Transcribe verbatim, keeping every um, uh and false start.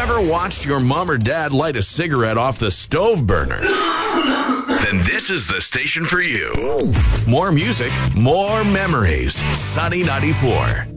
ever watched your mom or dad light a cigarette off the stove burner? Then this is the station for you. More music, more memories. Sunny ninety-four.